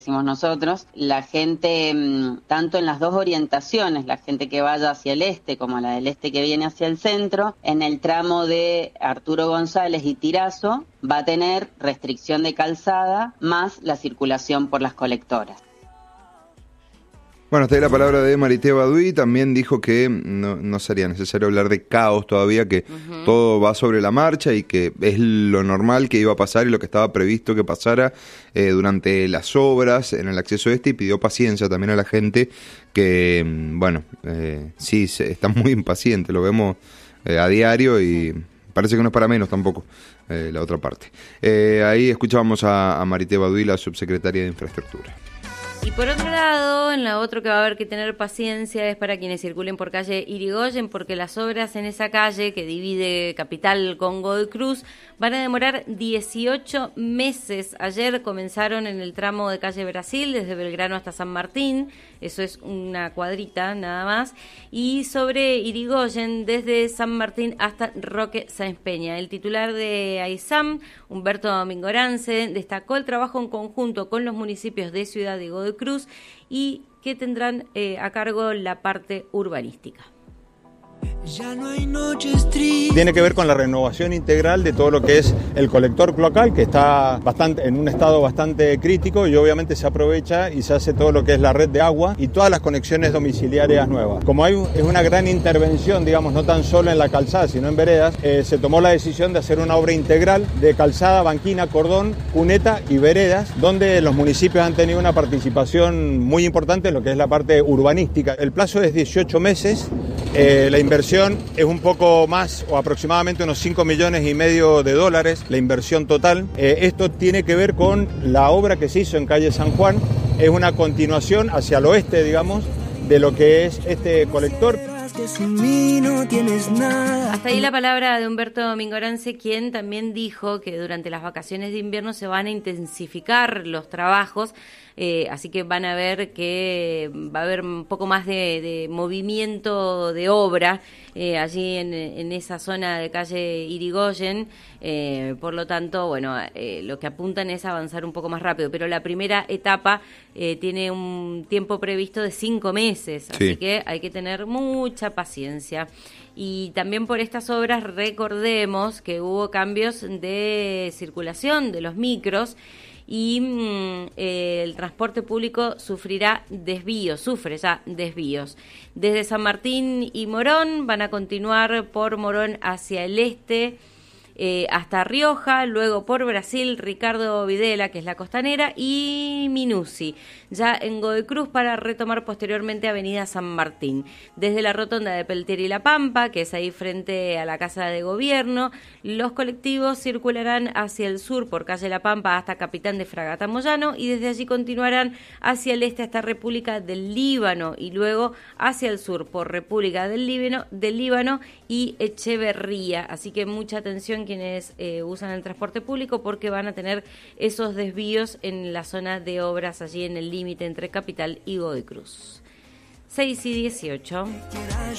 decimos nosotros, la gente, tanto en las dos orientaciones, la gente que vaya hacia el este como la del este que viene hacia el centro, en el tramo de Arturo González y Tirazo va a tener restricción de calzada más la circulación por las colectoras. Bueno, hasta ahí la palabra de Marité Baduy. También dijo que no sería necesario hablar de caos todavía, que todo va sobre la marcha y que es lo normal que iba a pasar y lo que estaba previsto que pasara durante las obras en el acceso este, y pidió paciencia también a la gente que, sí, está muy impaciente, lo vemos a diario y parece que no es para menos tampoco la otra parte. Ahí escuchábamos a Marité Baduy, la subsecretaria de Infraestructura. Y por otro lado, en la otra que va a haber que tener paciencia es para quienes circulen por calle Irigoyen, porque las obras en esa calle que divide Capital con Godoy Cruz van a demorar 18 meses. Ayer comenzaron en el tramo de calle Brasil, desde Belgrano hasta San Martín, eso es una cuadrita nada más, y sobre Irigoyen desde San Martín hasta Roque Sáenz Peña. El titular de AISAM, Humberto Mingorance, destacó el trabajo en conjunto con los municipios de Ciudad y Godoy Cruz y que tendrán a cargo la parte urbanística. Ya no hay noches tristes. Tiene que ver con la renovación integral de todo lo que es el colector cloacal, que está en un estado bastante crítico, y obviamente se aprovecha y se hace todo lo que es la red de agua y todas las conexiones domiciliarias nuevas. Como es una gran intervención, digamos, no tan solo en la calzada, sino en veredas, se tomó la decisión de hacer una obra integral de calzada, banquina, cordón, cuneta y veredas, donde los municipios han tenido una participación muy importante en lo que es la parte urbanística. El plazo es 18 meses, la inversión es un poco más, o aproximadamente unos 5,5 millones de dólares, la inversión total. Esto tiene que ver con la obra que se hizo en calle San Juan, es una continuación hacia el oeste, digamos, de lo que es este colector. Hasta ahí la palabra de Humberto Mingorance, quien también dijo que durante las vacaciones de invierno se van a intensificar los trabajos, así que van a ver que va a haber un poco más de movimiento de obra allí en esa zona de calle Irigoyen. Por lo tanto, bueno, lo que apuntan es avanzar un poco más rápido, pero la primera etapa tiene un tiempo previsto de 5 meses, así que hay que tener mucha paciencia. Y también por estas obras recordemos que hubo cambios de circulación de los micros y el transporte público sufre ya desvíos. Desde San Martín y Morón van a continuar por Morón hacia el este, hasta Rioja, luego por Brasil, Ricardo Videla, que es la costanera, y Minuci, ya en Godoy Cruz, para retomar posteriormente Avenida San Martín. Desde la rotonda de Peltier y La Pampa, que es ahí frente a la Casa de Gobierno, los colectivos circularán hacia el sur por calle La Pampa hasta Capitán de Fragata Moyano, y desde allí continuarán hacia el este hasta República del Líbano, y luego hacia el sur por República del Líbano y Echeverría. Así que mucha atención quienes usan el transporte público, porque van a tener esos desvíos en la zona de obras allí en el límite entre Capital y Godoy Cruz. 6:18.